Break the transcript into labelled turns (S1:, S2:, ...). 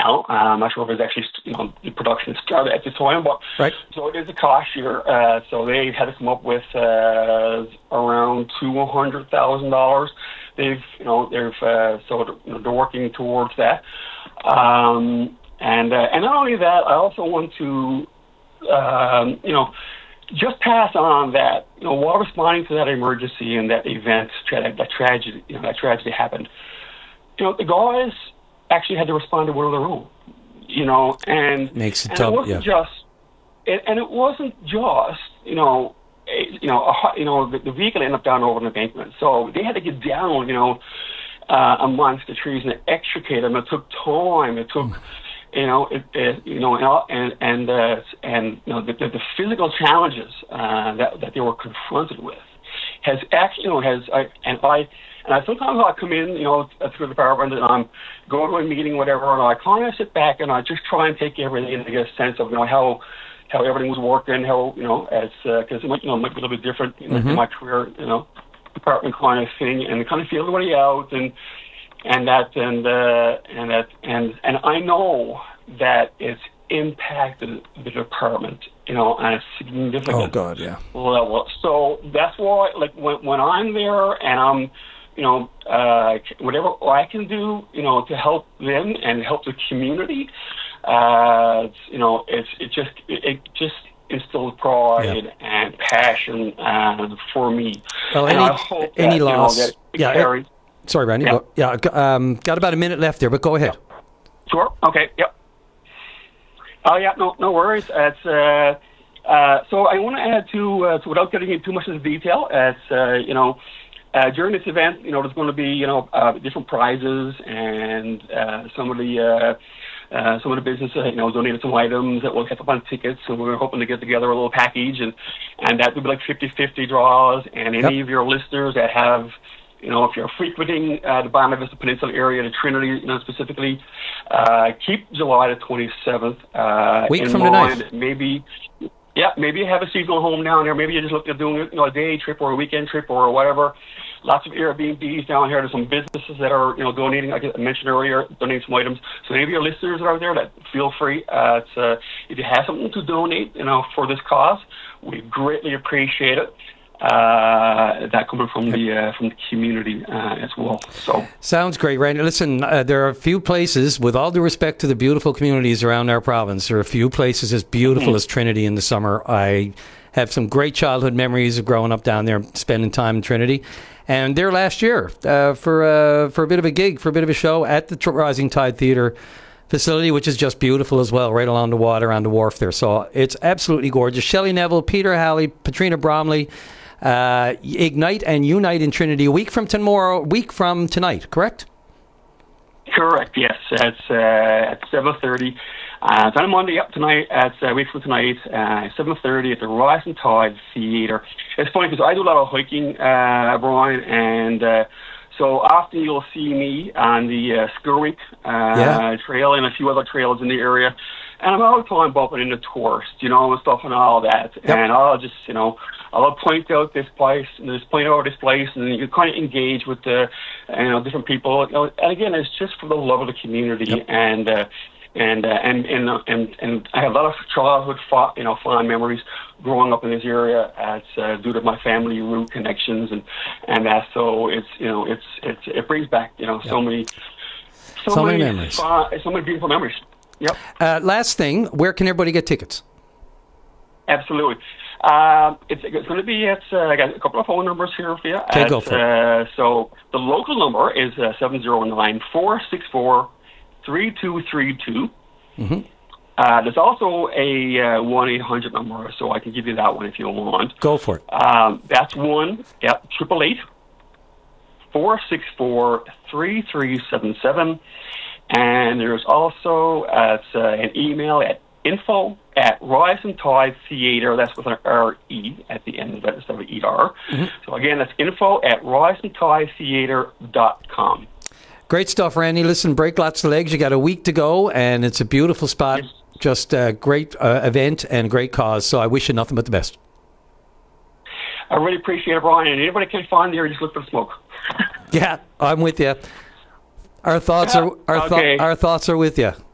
S1: now. I'm not sure if it's actually, the production started at this time, but
S2: right.
S1: So it is a cost share. So they had to come up with around $200,000. They're working towards that. And not only that, I also want to, just pass on that, while responding to that emergency and that event, that tragedy happened, the guys actually had to respond to one of their own, and
S2: makes it
S1: and
S2: tough.
S1: It wasn't just, and it wasn't just, the vehicle ended up down over an embankment, so they had to get down, amongst the trees and extricate them. It took time. It took. The physical challenges that they were confronted with has actually, I sometimes I come in, through the department and I'm going to a meeting, whatever, and I kind of sit back and I just try and take everything in to get a sense of, how everything was working, how, because it might be a little bit different in my career, department kind of thing, and kind of feel everybody out and I know that it's impacted the department, on a significant level. So that's why, like, when I'm there and I'm, whatever I can do, to help them and help the community, it just instills pride and passion for me.
S2: Well,
S1: and I hope
S2: any
S1: that,
S2: loss, sorry, Randy.
S1: Yeah.
S2: Got about a minute left there, but go ahead.
S1: Sure. Okay. Yep. Oh yeah. No worries. It's so I want to add to without getting into too much of the detail. During this event, there's going to be different prizes and some of the businesses donated some items that will hit up on tickets, and we're hoping to get together a little package, and that would be like 50-50 draws, and any of your listeners that have, if you're frequenting the Bonavista Vista Peninsula area, the Trinity, specifically, keep July the 27th
S2: week from
S1: mind.
S2: Tonight.
S1: Maybe you have a seasonal home down there. Maybe you're just looking at doing a day trip or a weekend trip or whatever. Lots of Airbnbs down here. There's some businesses that are donating. Like I mentioned earlier, donating some items. So maybe your listeners that are there, that feel free. If you have something to donate, for this cause, we greatly appreciate it. That coming from the community as well. So
S2: sounds great, Randy. Listen, there are a few places, with all due respect to the beautiful communities around our province, there are a few places as beautiful as Trinity in the summer. I have some great childhood memories of growing up down there, spending time in Trinity. And there last year for a bit of a gig, for a bit of a show at the Rising Tide Theatre facility, which is just beautiful as well, right along the water on the wharf there. So it's absolutely gorgeous. Shelley Neville, Peter Halley, Patrina Bromley, Ignite and Unite in Trinity a week from tonight, correct?
S1: Correct, yes. It's at 7:30. It's on a Monday up tonight. It's a week from tonight, 7:30 at the Rising Tide Theatre. It's funny because I do a lot of hiking, Brian, and so often you'll see me on the Skirwink trail and a few other trails in the area. And I'm all the time bumping into tourists, and stuff and all that. Yep. And I'll just, I'll point out this place, and just point out this place, and you kind of engage with the, different people. And again, it's just for the love of the community. Yep. And I have a lot of childhood, fond memories growing up in this area. It's due to my family root connections, and that. So it brings back, so many
S2: memories,
S1: so many beautiful memories. Yep.
S2: Last thing, where can everybody get tickets?
S1: Absolutely. It's going to be I got a couple of phone numbers here for you.
S2: Okay, go for it.
S1: So the local number is 709-464-3232.
S2: Mm-hmm.
S1: There's also a 1-800 number, so I can give you that one if you want.
S2: Go for it.
S1: That's 888-464-3377. And there's also an email at info@Rising Tide Theatre. That's with an R-E at the end of it instead of an E-R. Mm-hmm. So again, that's info@risingtidetheatre.com.
S2: Great stuff, Randy. Listen, break lots of legs. You got a week to go, and it's a beautiful spot. Yes. Just a great event and great cause. So I wish you nothing but the best.
S1: I really appreciate it, Brian. And anybody can find there, just look for the smoke.
S2: Yeah, I'm with you. Our thoughts are with you.